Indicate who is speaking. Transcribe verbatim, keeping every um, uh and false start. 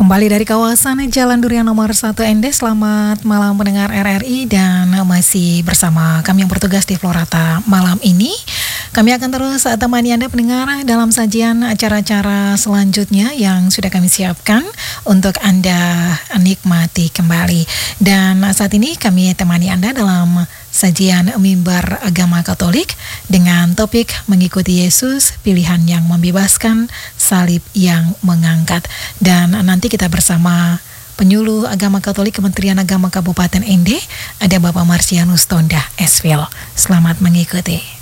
Speaker 1: Kembali dari kawasan Jalan Durian nomor satu Ende. Selamat malam pendengar R R I dan masih bersama kami yang bertugas di Florata malam ini. Kami akan terus temani Anda pendengar dalam sajian acara-acara selanjutnya yang sudah kami siapkan untuk Anda nikmati kembali. Dan saat ini kami temani Anda dalam sajian Mimbar Agama Katolik dengan topik Mengikuti Yesus, Pilihan yang Membebaskan, Salib yang Mengangkat. Dan nanti kita bersama Penyuluh Agama Katolik Kementerian Agama Kabupaten Ende, ada Bapak Marsianus Tonda Esvil. Selamat mengikuti.